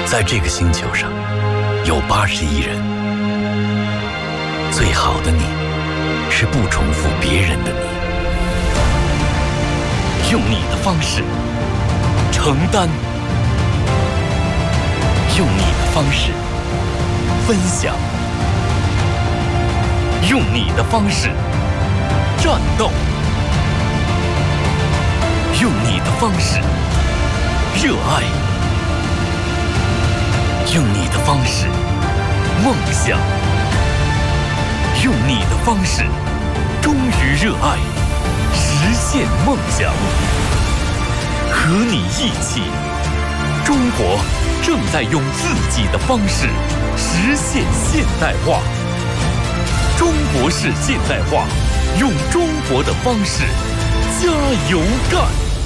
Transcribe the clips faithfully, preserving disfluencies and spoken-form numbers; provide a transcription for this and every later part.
在这个星球上有八十亿人，最好的你是不重复别人的你，用你的方式承担，用你的方式分享，用你的方式战斗，用你的方式热爱，用你的方式梦想，用你的方式忠于热爱，实现梦想。和你一起，中国正在用自己的方式实现现代化。中国式现代化，用中国的方式加油干！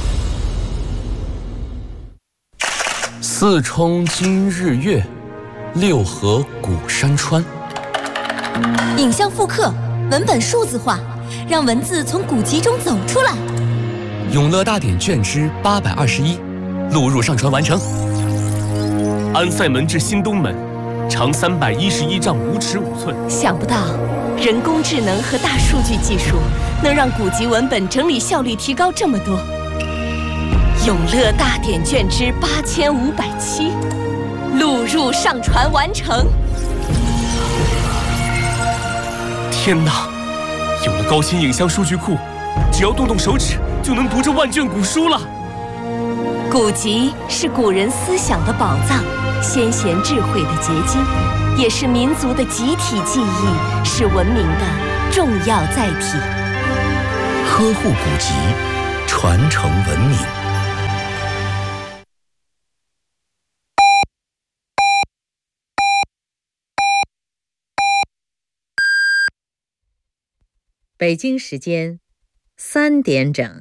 四冲今日月，六合古山川。 影像复刻，文本数字化，让文字从古籍中走出来。 永乐大典卷之八百二十一，录入上传完成。 安塞门至新东门，长三百一十一丈五尺五寸。 想不到，人工智能和大数据技术能让古籍文本整理效率提高这么多。永乐大典卷之八千五百七，录入上传完成。 天哪！有了高清影像数据库，只要动动手指就能读这万卷古书了。 古籍是古人思想的宝藏，先贤智慧的结晶，也是民族的集体记忆，是文明的重要载体。 呵护古籍，传承文明。 北京时间三点整。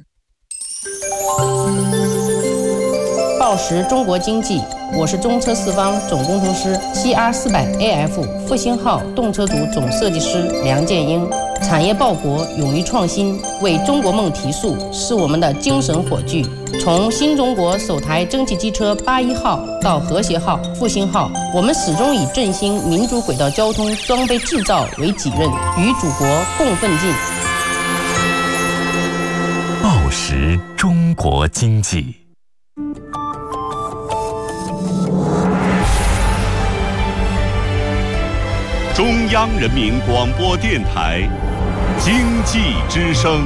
报时中国经济，我是中车四方总工程师 C R 四百 A F 复兴号动车组总设计师梁建英。产业报国，勇于创新，为中国梦提速，是我们的精神火炬。从新中国首台蒸汽机车八一号到和谐号、复兴号，我们始终以振兴民主轨道交通装备制造为己任，与祖国共奋进。 报时中国经济。 中央人民广播电台经济之声。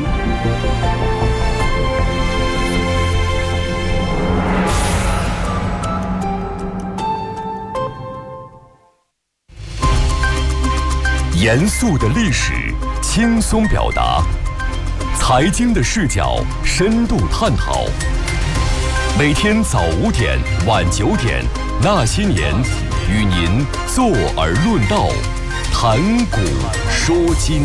严肃的历史，轻松表达；财经的视角，深度探讨。每天早五点、晚九点，那些年，与您坐而论道，谈古说今。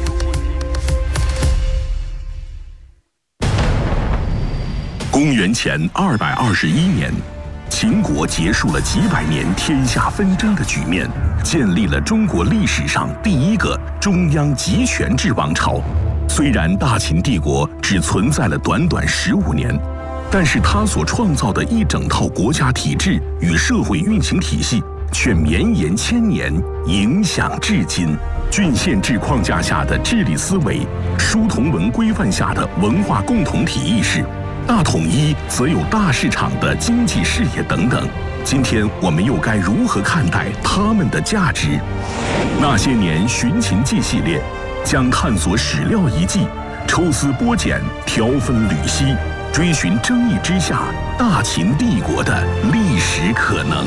公元前二百二十一年，秦国结束了几百年天下纷争的局面，建立了中国历史上第一个中央集权制王朝。虽然大秦帝国只存在了短短十五年，但是他所创造的一整套国家体制与社会运行体系却绵延千年，影响至今。郡县制框架下的治理思维，书同文规范下的文化共同体意识，大统一则有大市场的经济视野等等。今天我们又该如何看待他们的价值？那些年寻秦记系列将探索史料遗迹，抽丝剥茧，挑分缕析，追寻争议之下大秦帝国的历史可能。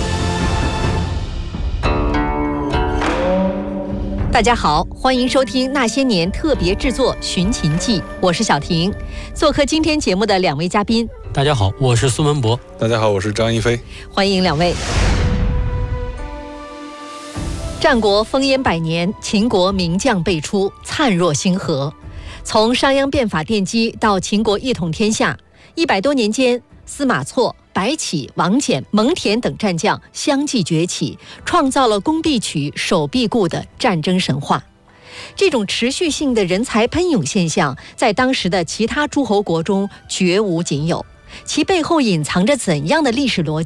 大家好，欢迎收听那些年特别制作《寻秦记》，我是小婷。做客今天节目的两位嘉宾， 大家好，我是苏文博。 大家好，我是张一飞。 欢迎两位。战国烽烟百年，秦国名将辈出，灿若星河。从商鞅变法奠基到秦国一统天下，一百多年间，司马错、白起、王翦、蒙恬等战将相继崛起，创造了攻必取、守必固的战争神话。这种持续性的人才喷涌现象，在当时的其他诸侯国中绝无仅有。其背后隐藏着怎样的历史逻辑？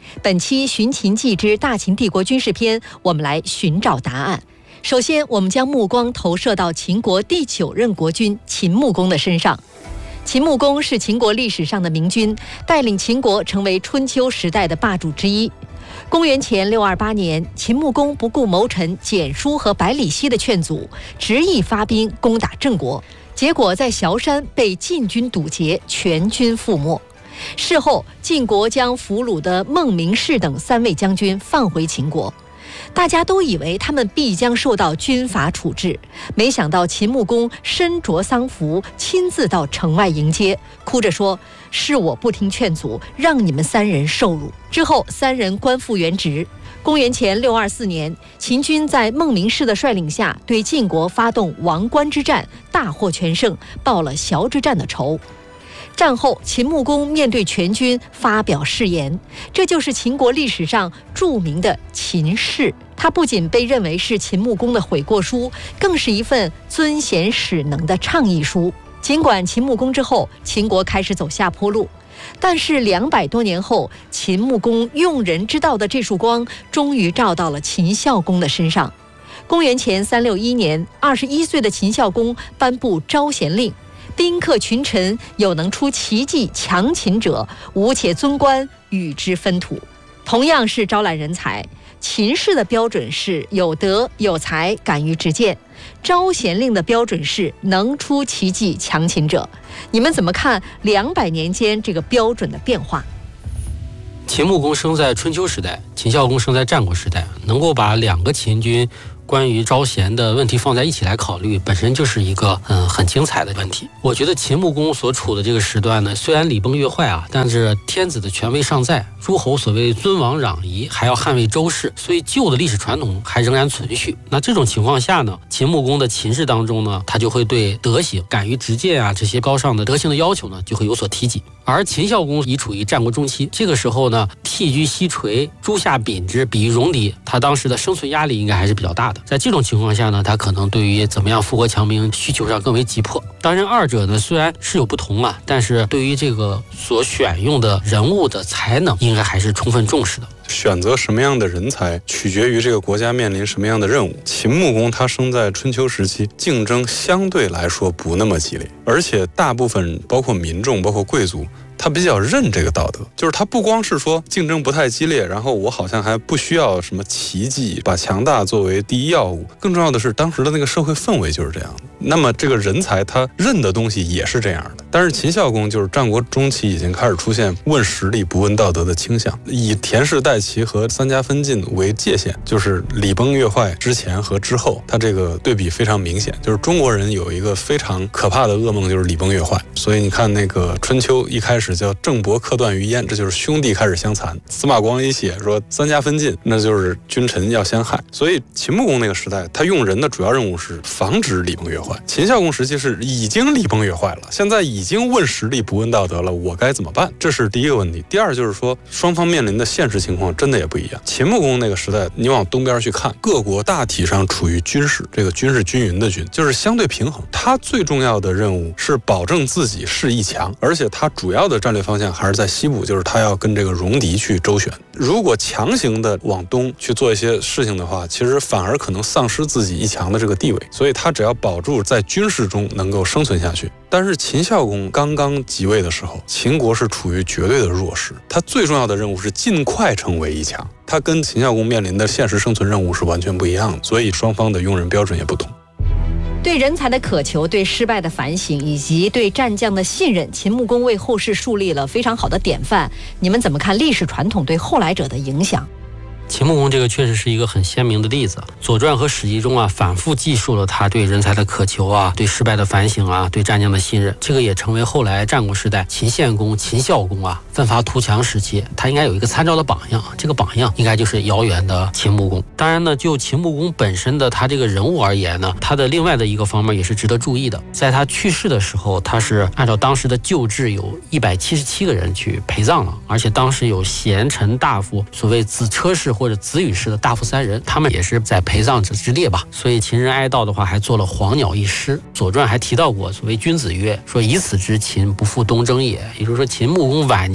本期《寻秦记之大秦帝国军事篇》，我们来寻找答案。首先，我们将目光投射到秦国第九任国君秦穆公的身上。秦穆公是秦国历史上的明君，带领秦国成为春秋时代的霸主之一。公元前六二八年，秦穆公不顾谋臣蹇叔和百里奚的劝阻，执意发兵攻打郑国，结果在崤山被晋军堵截，全军覆没。事后，晋国将俘虏的孟明视等三位将军放回秦国，大家都以为他们必将受到军法处置，没想到秦穆公身着丧服，亲自到城外迎接，哭着说：“是我不听劝阻，让你们三人受辱。”之后，三人官复原职。公元前六二四年，秦军在孟明视的率领下，对晋国发动王关之战，大获全胜，报了崤之战的仇。战后，秦穆公面对全军发表誓言，这就是秦国历史上著名的秦誓。它不仅被认为是秦穆公的悔过书，更是一份尊贤使能的倡议书。尽管秦穆公之后，秦国开始走下坡路，但是两百多年后，秦穆公用人之道的这束光，终于照到了秦孝公的身上。公元前三六一年，二十一岁的秦孝公颁布招贤令，宾客群臣，有能出奇迹强秦者，吾且尊官，与之分土。同样是招揽人才，秦氏的标准是有德有才，敢于直谏；招贤令的标准是能出奇迹强秦者。你们怎么看两百年间这个标准的变化？ 秦穆公生在春秋时代，秦孝公生在战国时代，能够把两个秦军关于招贤的问题放在一起来考虑，本身就是一个嗯很精彩的问题。我觉得秦穆公所处的这个时段呢，虽然礼崩乐坏啊，但是天子的权威尚在，诸侯所谓尊王攘夷，还要捍卫周氏，所以旧的历史传统还仍然存续。那这种情况下呢，秦穆公的秦氏当中呢，他就会对德行、敢于直谏啊这些高尚的德行的要求呢，就会有所提及。而秦孝公已处于战国中期，这个时候呢，替居西垂，诸夏秉之，比喻戎狄，他当时的生存压力应该还是比较大的。在这种情况下呢，他可能对于怎么样富国强兵需求上更为急迫。当然，二者呢虽然是有不同啊，但是对于这个所选用的人物的才能，应该还是充分重视的。 选择什么样的人才，取决于这个国家面临什么样的任务。秦穆公他生在春秋时期，竞争相对来说不那么激烈，而且大部分包括民众、包括贵族，他比较认这个道德，就是他不光是说竞争不太激烈，然后我好像还不需要什么奇迹，把强大作为第一要务。更重要的是，当时的那个社会氛围就是这样的。那么这个人才他认的东西也是这样的。但是秦孝公就是战国中期已经开始出现问实力不问道德的倾向，以田氏代齐和三家分晋为界限，就是礼崩乐坏之前和之后，他这个对比非常明显。就是中国人有一个非常可怕的噩梦，就是礼崩乐坏。所以你看那个春秋一开始叫郑伯克段于鄢，这就是兄弟开始相残。司马光一写说三家分晋，那就是君臣要相害。所以秦穆公那个时代，他用人的主要任务是防止礼崩乐坏。秦孝公时期是已经礼崩乐坏了，现在已经问实力不问道德了，我该怎么办？这是第一个问题。第二就是说，双方面临的现实情况真的也不一样。秦穆公那个时代，你往东边去看，各国大体上处于均势，这个均是均匀的均，就是相对平衡。他最重要的任务是保证自己势一强，而且他主要的战略方向还是在西部，就是他要跟这个戎狄去周旋。如果强行的往东去做一些事情的话，其实反而可能丧失自己一强的这个地位。所以他只要保住在军事中能够生存下去。但是秦孝公刚刚即位的时候，秦国是处于绝对的弱势，他最重要的任务是尽快成为一强。他跟秦孝公面临的现实生存任务是完全不一样的，所以双方的用人标准也不同。 对人才的渴求，对失败的反省，以及对战将的信任，秦穆公为后世树立了非常好的典范。你们怎么看历史传统对后来者的影响？ 秦穆公这个确实是一个很鲜明的例子，《左传》和《史记》中啊，反复记述了他对人才的渴求啊，对失败的反省啊，对战将的信任。这个也成为后来战国时代秦献公、秦孝公啊奋发图强时期，他应该有一个参照的榜样。这个榜样应该就是遥远的秦穆公。当然呢，就秦穆公本身的他这个人物而言呢，他的另外的一个方面也是值得注意的。在他去世的时候，他是按照当时的旧制，有一百七十七个人去陪葬了，而且当时有贤臣大夫，所谓子车氏或者子羽氏的大夫三人，他们也是在陪葬者之列吧。所以秦人哀悼的话，还做了黄鸟一诗。左传还提到过，所谓君子曰，说以此之秦，不复东征也。也就是说，秦穆公晚年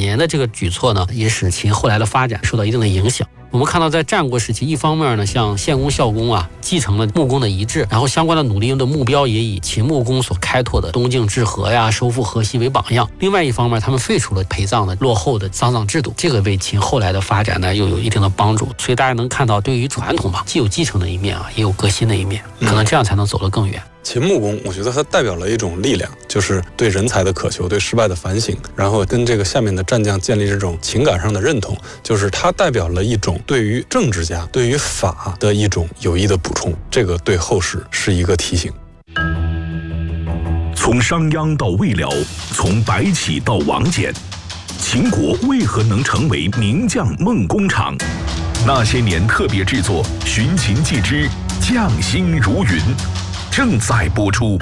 年的这个举措呢，也使秦后来的发展受到一定的影响。我们看到，在战国时期，一方面呢，像献公、孝公啊，继承了穆公的遗志，然后相关的努力的目标也以秦穆公所开拓的东晋治河呀、收复河西为榜样。另外一方面，他们废除了陪葬的落后的丧葬制度，这个为秦后来的发展呢又有一定的帮助。所以大家能看到，对于传统吧，既有继承的一面啊，也有革新的一面，可能这样才能走得更远。 秦穆公，我觉得他代表了一种力量，就是对人才的渴求，对失败的反省，然后跟这个下面的战将建立这种情感上的认同，就是他代表了一种对于政治家、对于法的一种有益的补充，这个对后世是一个提醒。 从商鞅到魏辽，从白起到王翦，秦国为何能成为名将梦工厂？那些年特别制作《寻秦记之将星如云》正在播出。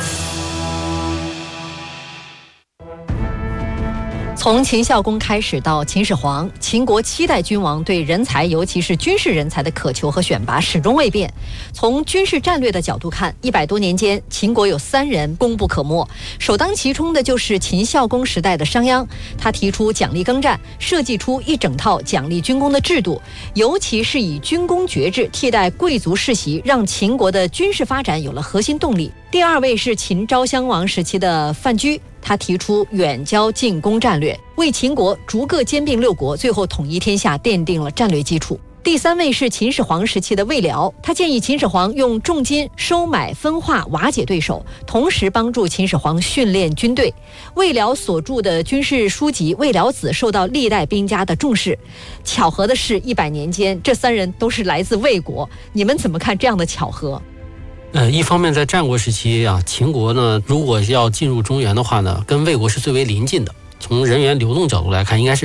从秦孝公开始到秦始皇，秦国七代君王对人才，尤其是军事人才的渴求和选拔始终未变。从军事战略的角度看，一百多年间，秦国有三人功不可没，首当其冲的就是秦孝公时代的商鞅。他提出奖励耕战，设计出一整套奖励军功的制度，尤其是以军功爵制替代贵族世袭，让秦国的军事发展有了核心动力。第二位是秦昭襄王时期的范雎，他提出远交近攻战略，为秦国逐个兼并六国，最后统一天下奠定了战略基础。第三位是秦始皇时期的魏辽，他建议秦始皇用重金收买分化瓦解对手，同时帮助秦始皇训练军队。魏辽所著的军事书籍《魏辽子》受到历代兵家的重视。巧合的是，一百年间这三人都是来自魏国，你们怎么看这样的巧合？ 呃，一方面在战国时期啊，秦国呢，如果要进入中原的话呢，跟魏国是最为临近的。从人员流动角度来看，应该是